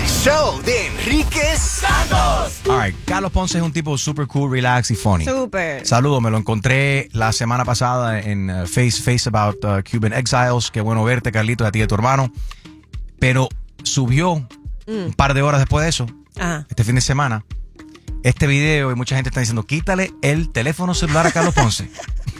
show de Enrique Santos. All right, Carlos Ponce es un tipo super cool, relax y funny. Súper. Saludos, me lo encontré la semana pasada en Face About Cuban Exiles. Qué bueno verte, Carlitos, a ti y a tu hermano. Pero subió un par de horas después de eso, este fin de semana, este video, y mucha gente está diciendo, quítale el teléfono celular a Carlos Ponce.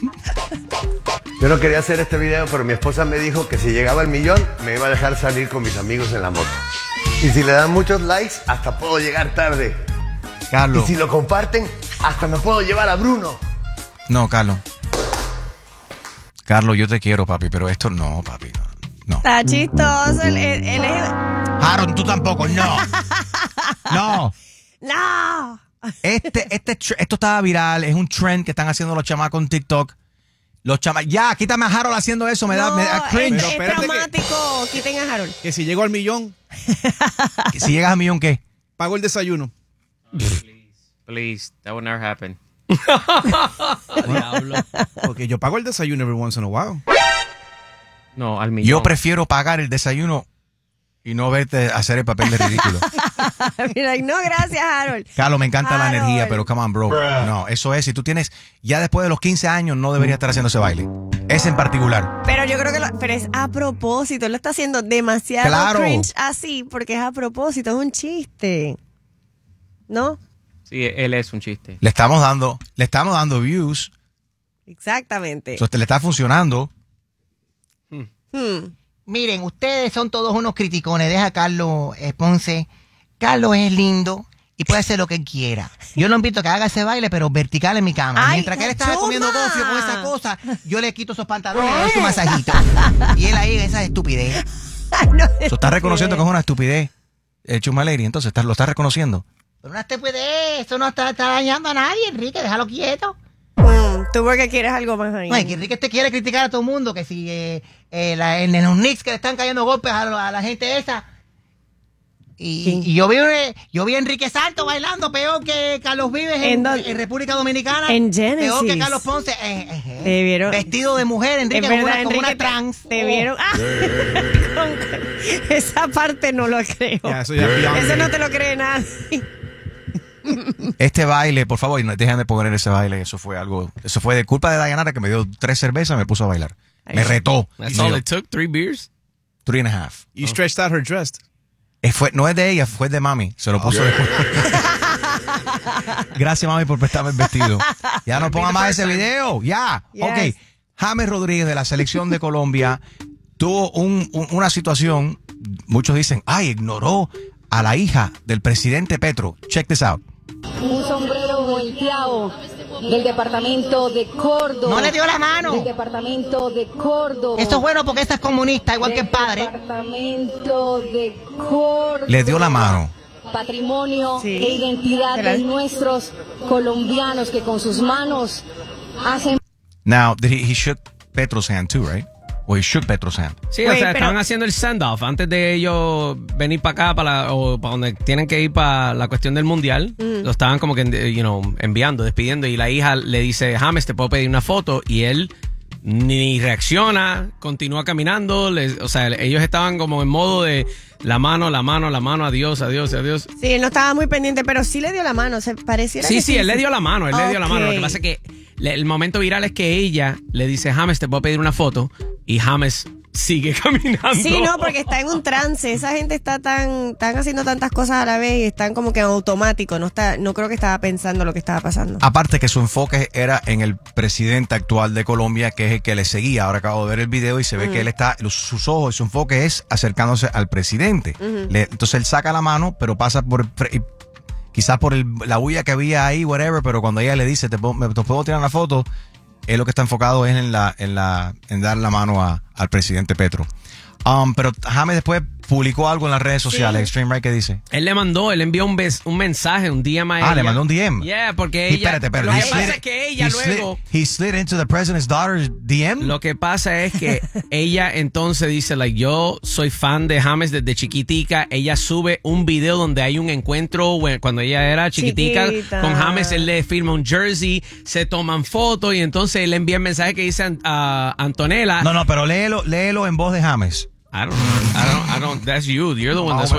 Yo no quería hacer este video, pero mi esposa me dijo que si llegaba al 1,000,000 me iba a dejar salir con mis amigos en la moto. Y si le dan muchos likes, hasta puedo llegar tarde. Carlos. Y si lo comparten, hasta me puedo llevar a Bruno. No, Carlos. Carlos, yo te quiero, papi, pero esto no, papi. No. Está chistoso. Él es... Aaron, tú tampoco, no. No. ¡No! Esto estaba viral, es un trend que están haciendo los chamacos en TikTok. Ya, quítame a Harold haciendo eso, me da cringe. Es dramático. Quiten a Harold. Que si llego al 1,000,000, Si llegas a 1,000,000, ¿qué? pago el desayuno. Please, that will never happen. Diablo. Porque yo pago el desayuno every once in a while. No, al 1,000,000. Yo prefiero pagar el desayuno y no verte hacer el papel de ridículo. Mira, no, gracias, Harold. Carlos, me encanta la Harold. energía, pero come on, bro. No, eso es, si tú tienes, ya después de los 15 años no deberías estar haciendo ese baile. Ese en particular. Pero yo creo que pero es a propósito. Él lo está haciendo demasiado Claro. cringe así porque es a propósito. Es un chiste. ¿No? Sí, él es un chiste. Le estamos dando views, Exactamente. eso le está funcionando. Miren, ustedes son todos unos criticones. Deja a Carlos Ponce. Carlos es lindo y puede hacer lo que quiera. Yo lo invito a que haga ese baile, pero vertical en mi cama. Ay, Mientras que él está Chuma. comiendo gofio con esa cosa, yo le quito esos pantalones y le doy su masajito. Y él ahí, esa estupidez. Eso está reconociendo que es una estupidez, Chuma Lady, entonces lo está reconociendo. Pero no estupidez, eso no está dañando a nadie, Enrique, déjalo quieto. Tú porque quieres algo más ahí. Ay, que Enrique te quiere criticar a todo el mundo, que si en los Knicks que le están cayendo golpes a la gente esa. Y yo vi a Enrique Santos bailando peor que Carlos Vives en República Dominicana. En Genesis. Peor que Carlos Ponce. Te vieron. Vestido de mujer, Enrique, Es verdad, como una Enrique, trans. Te vieron. Esa parte no lo creo. Ya, eso ya es beyond. Eso no te lo cree nadie. Este baile, por favor, no dejen de poner ese baile. Eso fue de culpa de Dayanara, que me dio 3 cervezas y me puso a bailar. Me retó. That's all it took, 3 beers? 3.5. You stretched out her dress. No es de ella, fue de mami. Se lo puso después. Gracias, mami, por prestarme el vestido. Ya no ponga más ese video. Ya. Yes. Ok. James Rodríguez de la selección de Colombia tuvo una situación. Muchos dicen, ignoró a la hija del presidente Petro. Check this out. Un sombrero volteado del departamento de Córdoba. No le dio la mano. Del departamento de Córdoba. Esto es bueno porque esta es comunista, igual que el padre. Departamento de Córdoba. Le dio la mano. Patrimonio Sí. e identidad de nuestros colombianos que con sus manos hacen. Now, he shook Petro's hand too, right? O he shook Petro's hand. Sí, Wait, o sea, pero- estaban haciendo el send-off antes de ellos venir para acá, o para donde tienen que ir para la cuestión del mundial. Lo estaban como que, enviando, despidiendo. Y la hija le dice, James, ¿te puedo pedir una foto? Y él ni reacciona, continúa caminando. O sea, ellos estaban como en modo de la mano, adiós. Sí, él no estaba muy pendiente, pero sí le dio la mano. Se pareciera que Sí, él le dio la mano, Lo que Ok. pasa es que el momento viral es que ella le dice, James, ¿te puedo pedir una foto? Y James sigue caminando. Sí, no, porque está en un trance. Esa gente están haciendo tantas cosas a la vez y están como que en automático. No creo que estaba pensando lo que estaba pasando. Aparte que su enfoque era en el presidente actual de Colombia, que es el que le seguía. Ahora acabo de ver el video y se ve que él está, sus ojos, su enfoque es acercándose al presidente. Entonces él saca la mano, pero pasa quizás por la bulla que había ahí, whatever, pero cuando ella le dice, ¿te puedo tirar una foto? Él lo que está enfocado es en dar la mano al presidente Petro. Pero James después publicó algo en las redes sociales. Extreme Right, ¿qué dice? Él envió un mensaje, un DM a ella. Le mandó un DM. Yeah, porque Y ella... espérate. Lo que pasa es que ella luego... He slid into the president's daughter's DM. Lo que pasa es que ella entonces dice, yo soy fan de James desde chiquitica. Ella sube un video donde hay un encuentro cuando ella era chiquitica con James. Él le firma un jersey, se toman fotos y entonces él envía el mensaje que dice a Antonella. No, pero léelo en voz de James. I don't, that's you. You're the one that's